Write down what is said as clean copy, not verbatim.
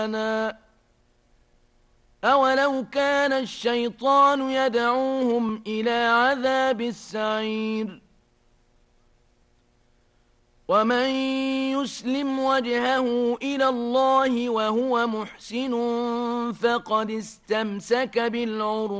أولو كان الشيطان يدعوهم إلى عذاب السعير ومن يسلم وجهه إلى الله وهو محسن فقد استمسك بالعروة